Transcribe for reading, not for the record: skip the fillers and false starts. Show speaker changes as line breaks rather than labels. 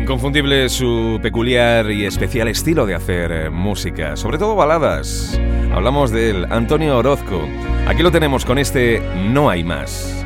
Inconfundible su peculiar y especial estilo de hacer música, sobre todo baladas. Hablamos del Antonio Orozco. Aquí lo tenemos con este No hay más.